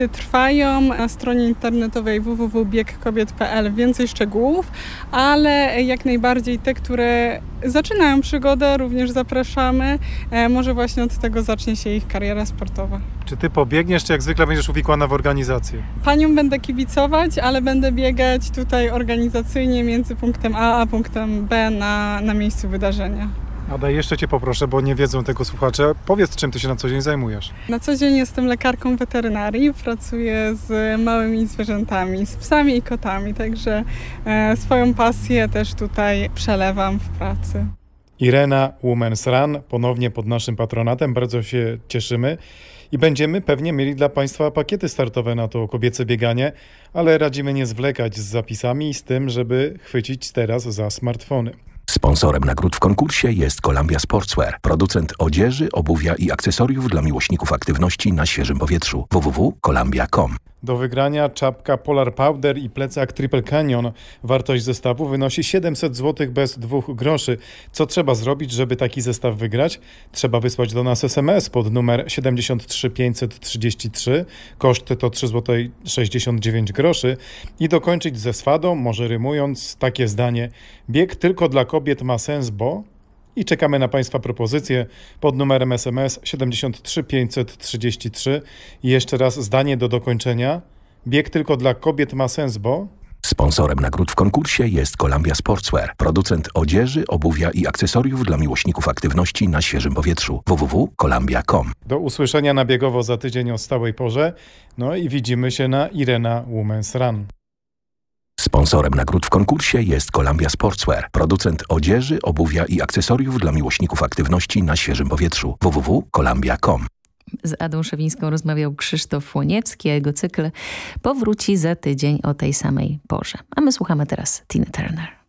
Trwają na stronie internetowej www.biegkobiet.pl więcej szczegółów, ale jak najbardziej te, które zaczynają przygodę, również zapraszamy. Może właśnie od tego zacznie się ich kariera sportowa. Czy ty pobiegniesz, czy jak zwykle będziesz uwikłana w organizację? Paniom będę kibicować, ale będę biegać tutaj organizacyjnie między punktem A a punktem B na miejscu wydarzenia. Ada, jeszcze cię poproszę, bo nie wiedzą tego słuchacze. Powiedz, czym ty się na co dzień zajmujesz? Na co dzień jestem lekarką weterynarii, pracuję z małymi zwierzętami, z psami i kotami, także swoją pasję też tutaj przelewam w pracy. Irena Women's Run, ponownie pod naszym patronatem, bardzo się cieszymy i będziemy pewnie mieli dla Państwa pakiety startowe na to kobiece bieganie, ale radzimy nie zwlekać z zapisami i z tym, żeby chwycić teraz za smartfony. Sponsorem nagród w konkursie jest Columbia Sportswear, producent odzieży, obuwia i akcesoriów dla miłośników aktywności na świeżym powietrzu. www.columbia.com. Do wygrania czapka Polar Powder i plecak Triple Canyon. Wartość zestawu wynosi 700 zł bez 2 groszy. Co trzeba zrobić, żeby taki zestaw wygrać? Trzeba wysłać do nas SMS pod numer 73533. Koszt to 3,69 zł i dokończyć ze swadą, może rymując, takie zdanie: bieg tylko dla kobiet ma sens, bo... I czekamy na Państwa propozycje pod numerem SMS 73533. I jeszcze raz zdanie do dokończenia. Bieg tylko dla kobiet ma sens, bo... Sponsorem nagród w konkursie jest Columbia Sportswear, producent odzieży, obuwia i akcesoriów dla miłośników aktywności na świeżym powietrzu. www.columbia.com. Do usłyszenia na biegowo za tydzień o stałej porze. No i widzimy się na Irena Women's Run. Sponsorem nagród w konkursie jest Columbia Sportswear, producent odzieży, obuwia i akcesoriów dla miłośników aktywności na świeżym powietrzu. www.columbia.com. Z Adą Szewińską rozmawiał Krzysztof Łoniewski, a jego cykl powróci za tydzień o tej samej porze. A my słuchamy teraz Tina Turner.